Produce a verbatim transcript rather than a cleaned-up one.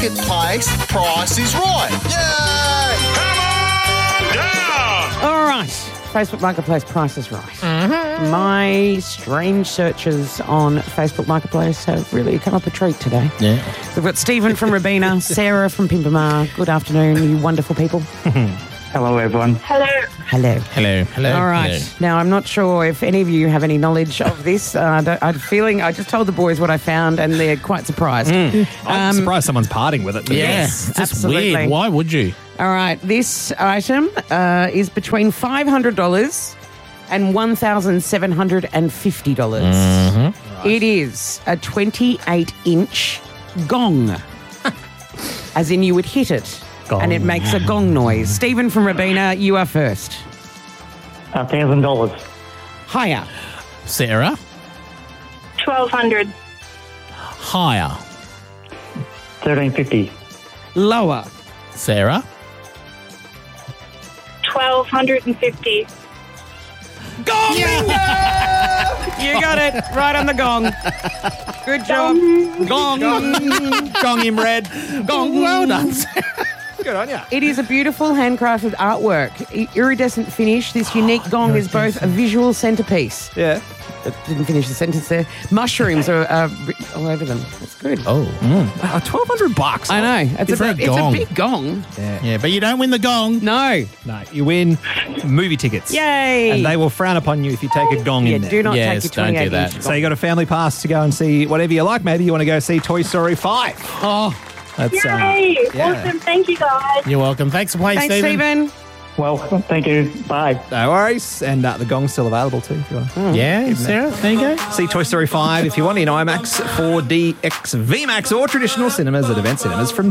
Marketplace Price is Right. Yay! Come on down! All right. Facebook Marketplace Price is Right. Mm-hmm. My strange searches on Facebook Marketplace have really come up a treat today. Yeah. We've got Stephen from Rabina, Sarah from Pimpamar. Good afternoon, you wonderful people. Hello, everyone. Hello. Hello. Hello. Hello. All right. Hello. Now, I'm not sure if any of you have any knowledge of this. Uh, I don't- I'm feeling, I just told the boys what I found and they're quite surprised. Mm. I'm surprised someone's parting with it. Yeah. Yes, It's just absolutely. weird. Why would you? All right. This item uh, is between five hundred dollars and one thousand seven hundred fifty dollars. Mm-hmm. It is a twenty-eight inch gong. As in you would hit it. Gong. And it makes a gong noise. Stephen from Rabina, you are first. A thousand dollars. Higher. Sarah? twelve hundred. Higher. Thirteen fifty. Lower. Sarah? twelve fifty. Gong! You got it. Right on the gong. Good job. Gong. Gong him red. Gong. Well done. Good on you. It is a beautiful handcrafted artwork. I- Iridescent finish. This unique gong is both a visual centerpiece. Yeah. I didn't finish the sentence there. Mushrooms are uh, ri- all over them. That's good. Oh. Wow, twelve hundred bucks. I know. It's, Good for a, a big- gong. it's a big gong. Yeah, but you don't win the gong. No. No, you win movie tickets. Yay. And they will frown upon you if you take a gong Yeah, in there. do not Yes, take your don't do twenty-eight that. inch So you got a family pass to go and see whatever you like. Maybe you want to go see Toy Story five. Oh, That's uh, Yay! yeah. Awesome. Thank you, guys. You're welcome. Thanks for playing, thanks, Stephen. Stephen. Well, thank you. Bye. No worries. And uh, the gong's still available too if you want. Yeah, Sarah, there you go. See Toy Story five if you want in IMAX, four D X, V MAX or traditional cinemas at Event Cinemas from